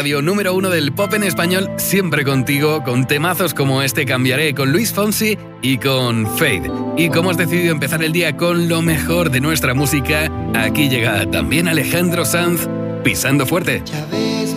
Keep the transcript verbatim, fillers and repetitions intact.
radio número uno del pop en español, siempre contigo, con temazos como este Cambiaré, con Luis Fonsi y con Fade. Y como has decidido empezar el día con lo mejor de nuestra música, aquí llega también Alejandro Sanz, Pisando Fuerte. Ya ves